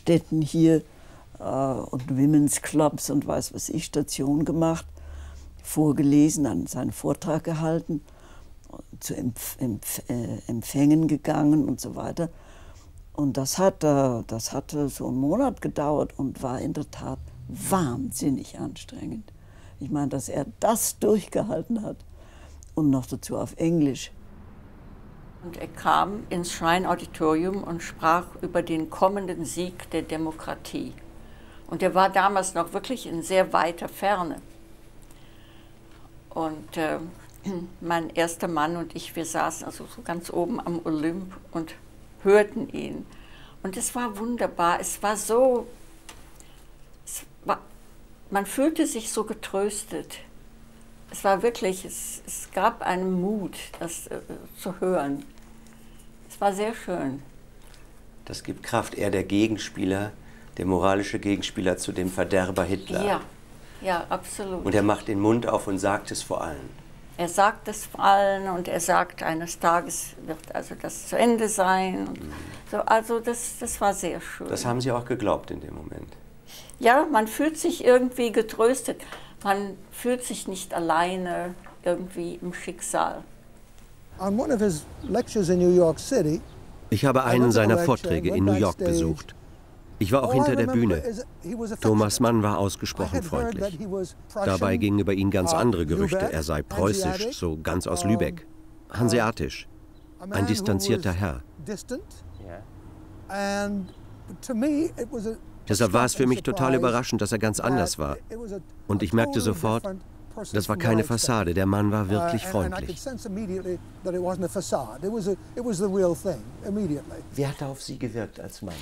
Städten hier und Women's Clubs und weiß was ich, Station gemacht, vorgelesen, dann seinen Vortrag gehalten, zu Empfängen gegangen und so weiter. Und das hatte so einen Monat gedauert und war in der Tat wahnsinnig anstrengend. Ich meine, dass er das durchgehalten hat und noch dazu auf Englisch. Und er kam ins Shrine Auditorium und sprach über den kommenden Sieg der Demokratie. Und er war damals noch wirklich in sehr weiter Ferne. Und mein erster Mann und ich, wir saßen also so ganz oben am Olymp und hörten ihn. Und es war wunderbar, es war so, man fühlte sich so getröstet. Es war wirklich, es gab einen Mut, das zu hören. Es war sehr schön. Das gibt Kraft. Er, der Gegenspieler, der moralische Gegenspieler zu dem Verderber Hitler. Ja, ja, absolut. Und er macht den Mund auf und sagt es vor allen. Er sagt es vor allen und er sagt, eines Tages wird also das zu Ende sein. Und so, also das war sehr schön. Das haben Sie auch geglaubt in dem Moment? Ja, man fühlt sich irgendwie getröstet. Man fühlt sich nicht alleine irgendwie im Schicksal. Ich habe einen seiner Vorträge in New York besucht. Ich war auch hinter der Bühne. Thomas Mann war ausgesprochen freundlich. Dabei gingen über ihn ganz andere Gerüchte. Er sei preußisch, so ganz aus Lübeck. Hanseatisch. Ein distanzierter Herr. Deshalb war es für mich total überraschend, dass er ganz anders war. Und ich merkte sofort, das war keine Fassade, der Mann war wirklich freundlich. Wie hat er auf Sie gewirkt als Mann?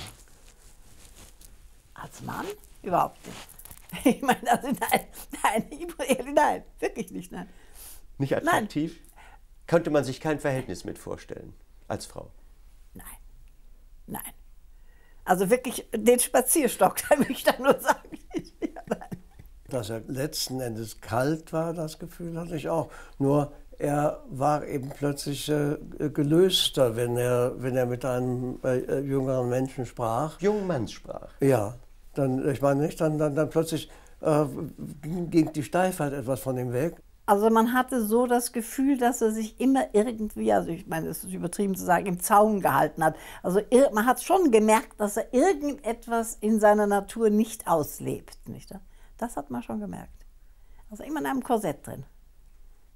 Als Mann? Überhaupt nicht. Ich meine, also nein, wirklich nicht, nein. Nicht attraktiv? Nein. Konnte man sich kein Verhältnis mit vorstellen, als Frau? Nein. Also wirklich den Spazierstock, kann ich da nur sagen. Dass er letzten Endes kalt war, das Gefühl hatte ich auch. Nur er war eben plötzlich gelöster, wenn er mit einem jüngeren Menschen sprach. Jungen Mann sprach? Ja. Dann, ich meine nicht, dann plötzlich ging die Steifheit etwas von ihm weg. Also man hatte so das Gefühl, dass er sich immer irgendwie, also ich meine, es ist übertrieben zu sagen, im Zaum gehalten hat. Also man hat schon gemerkt, dass er irgendetwas in seiner Natur nicht auslebt. Nicht? Das hat man schon gemerkt. Also immer in einem Korsett drin.